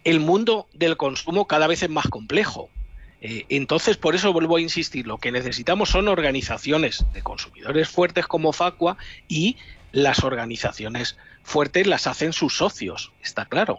el mundo del consumo cada vez es más complejo. Entonces, por eso vuelvo a insistir, lo que necesitamos son organizaciones de consumidores fuertes como Facua, y las organizaciones fuertes las hacen sus socios, está claro.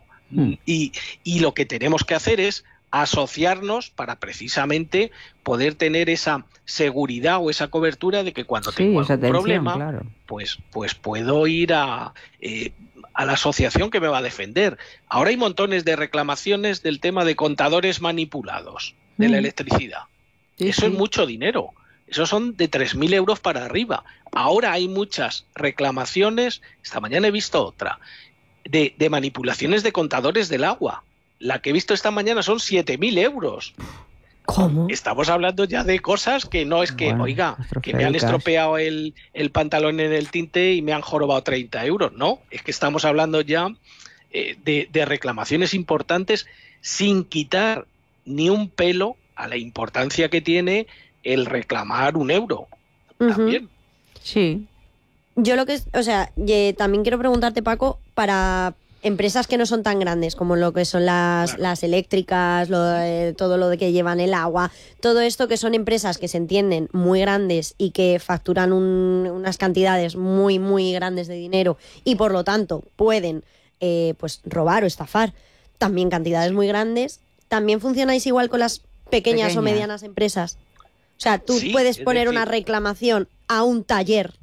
Y lo que tenemos que hacer es asociarnos para precisamente poder tener esa seguridad o esa cobertura de que cuando tengo algún problema, claro, pues puedo ir a la asociación que me va a defender. Ahora hay montones de reclamaciones del tema de contadores manipulados de la electricidad. Eso es mucho dinero. Eso son de 3.000 euros para arriba. Ahora hay muchas reclamaciones, esta mañana he visto otra, de manipulaciones de contadores del agua. La que he visto esta mañana son 7.000 euros. ¿Cómo? Estamos hablando ya de cosas que no es que, bueno, oiga, que me han estropeado el pantalón en el tinte y me han jorobado 30 euros. No, es que estamos hablando ya de reclamaciones importantes, sin quitar ni un pelo a la importancia que tiene el reclamar un euro. También. Sí. Yo también quiero preguntarte, Paco, para empresas que no son tan grandes como lo que son las eléctricas, todo lo de que llevan el agua, todo esto, que son empresas que se entienden muy grandes y que facturan unas cantidades muy, muy grandes de dinero y por lo tanto pueden pues robar o estafar también cantidades muy grandes. ¿También funcionáis igual con las pequeñas o medianas empresas? O sea, tú puedes poner una reclamación a un taller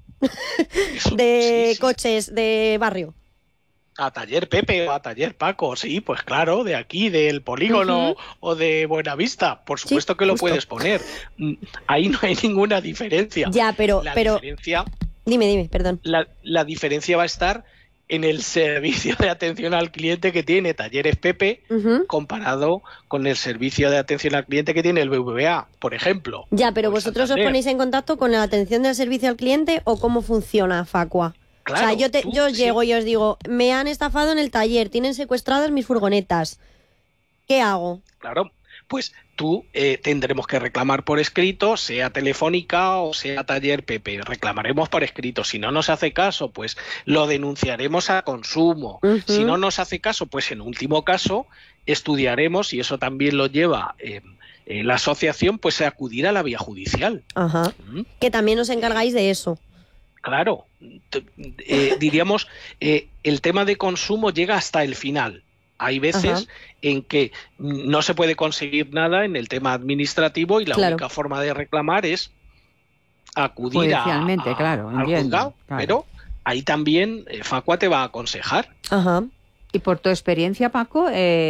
de coches de barrio. A taller Pepe o a taller Paco, sí, pues claro, de aquí, del Polígono o de Buenavista, por supuesto que lo puedes poner. Ahí no hay ninguna diferencia. Ya, pero... Diferencia, dime, perdón. La diferencia va a estar en el servicio de atención al cliente que tiene Talleres Pepe comparado con el servicio de atención al cliente que tiene el BBVA, por ejemplo. Ya, pero ¿vosotros os ponéis en contacto con la atención del servicio al cliente o cómo funciona Facua? Claro, o sea, yo llego y os digo, me han estafado en el taller, tienen secuestradas mis furgonetas. ¿Qué hago? Claro, pues tú tendremos que reclamar por escrito, sea Telefónica o sea Taller Pepe. Reclamaremos por escrito. Si no nos hace caso, pues lo denunciaremos a consumo. Si no nos hace caso, pues en último caso estudiaremos, y eso también lo lleva la asociación, pues a acudir a la vía judicial. Ajá. Que también os encargáis de eso. Claro, diríamos, el tema de consumo llega hasta el final. Hay veces en que no se puede conseguir nada en el tema administrativo y la única forma de reclamar es acudir al juzgado, pero ahí también Facua te va a aconsejar. Y por tu experiencia, Paco,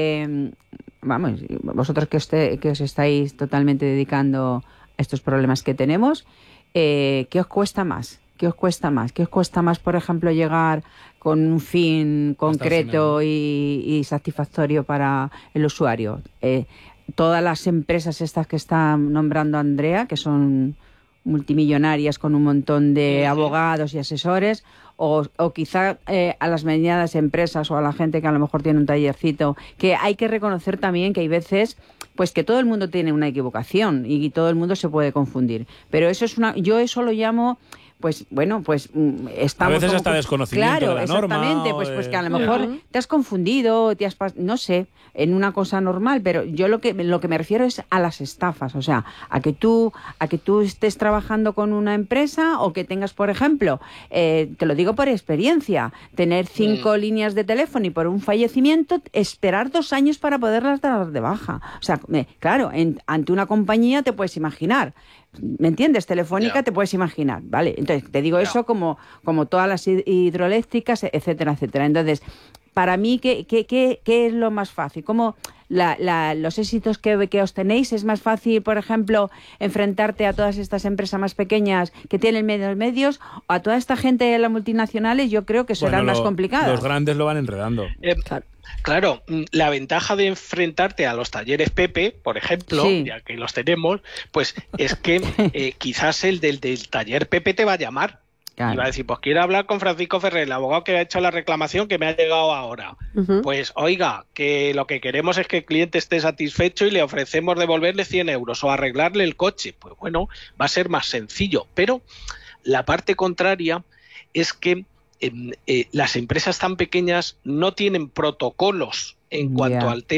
vamos, vosotros que os estáis totalmente dedicando a estos problemas que tenemos, ¿qué os cuesta más? ¿Qué os cuesta más? ¿Qué os cuesta más, por ejemplo, llegar con un fin concreto y satisfactorio para el usuario? Todas las empresas estas que está nombrando Andrea, que son multimillonarias con un montón de abogados y asesores, o quizá a las medianas empresas o a la gente que a lo mejor tiene un tallercito, que hay que reconocer también que hay veces pues que todo el mundo tiene una equivocación y todo el mundo se puede confundir. Pero eso es yo eso lo llamo... Pues bueno, pues estamos... A veces hasta desconocimiento de la norma. Claro, exactamente, pues que a lo mejor te has confundido, no sé, en una cosa normal, pero yo lo que me refiero es a las estafas, o sea, a que tú estés trabajando con una empresa o que tengas, por ejemplo, te lo digo por experiencia, tener 5 líneas de teléfono y por un fallecimiento esperar 2 años para poderlas dar de baja. O sea, claro, ante una compañía te puedes imaginar. ¿Me entiendes? Telefónica te puedes imaginar, ¿vale? Entonces, te digo eso como todas las hidroeléctricas, etcétera, etcétera. Entonces, para mí, ¿qué es lo más fácil? ¿Cómo los éxitos que os tenéis? ¿Es más fácil, por ejemplo, enfrentarte a todas estas empresas más pequeñas que tienen menos medios o a toda esta gente de las multinacionales? Yo creo que serán más complicadas. Los grandes lo van enredando. Claro, la ventaja de enfrentarte a los talleres Pepe, por ejemplo, ya que los tenemos, pues es que quizás el del taller Pepe te va a llamar. Claro. Y va a decir, pues quiero hablar con Francisco Ferrer, el abogado que ha hecho la reclamación que me ha llegado ahora. Pues oiga, que lo que queremos es que el cliente esté satisfecho y le ofrecemos devolverle 100 euros o arreglarle el coche. Pues bueno, va a ser más sencillo. Pero la parte contraria es que las empresas tan pequeñas no tienen protocolos en cuanto al tema